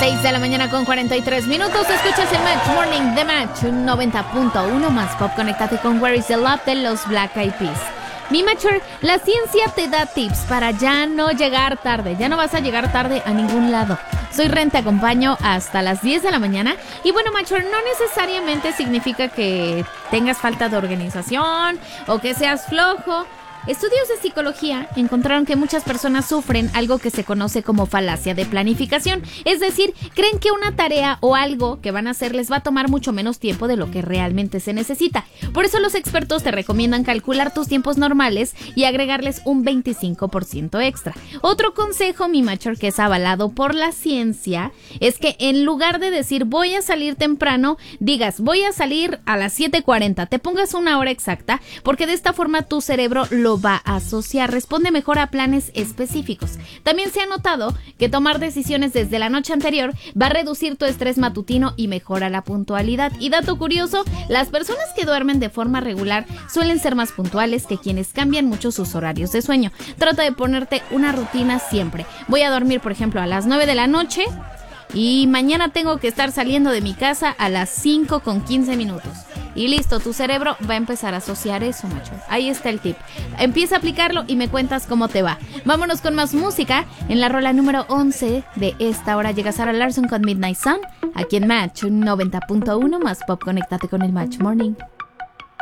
6 de la mañana con 43 minutos. Escuchas el Match Morning de Match 90.1 más pop. Conéctate con Where is the Love de los Black Eyed Peas. Mi Matcher, la ciencia te da tips para ya no llegar tarde. Ya no vas a llegar tarde a ningún lado. Soy Ren, te acompaño hasta las 10 de la mañana. Y bueno, Matcher, no necesariamente significa que tengas falta de organización o que seas flojo. Estudios de psicología encontraron que muchas personas sufren algo que se conoce como falacia de planificación. Es decir, creen que una tarea o algo que van a hacer les va a tomar mucho menos tiempo de lo que realmente se necesita. Por eso los expertos te recomiendan calcular tus tiempos normales y agregarles un 25% extra. Otro consejo, mi Matcher, que es avalado por la ciencia, es que en lugar de decir voy a salir temprano, digas voy a salir a las 7:40. Te pongas una hora exacta, porque de esta forma tu cerebro lo va a asociar, responde mejor a planes específicos. También se ha notado que tomar decisiones desde la noche anterior va a reducir tu estrés matutino y mejora la puntualidad. Y dato curioso, las personas que duermen de forma regular suelen ser más puntuales que quienes cambian mucho sus horarios de sueño. Trata de ponerte una rutina siempre. Voy a dormir, por ejemplo, a las 9 de la noche y mañana tengo que estar saliendo de mi casa a las 5:15. Y listo, tu cerebro va a empezar a asociar eso, macho. Ahí está el tip. Empieza a aplicarlo y me cuentas cómo te va. Vámonos con más música. En la rola número 11 de esta hora llega Sarah Larsson con Midnight Sun. Aquí en Match 90.1 más pop. Conéctate con el Match Morning.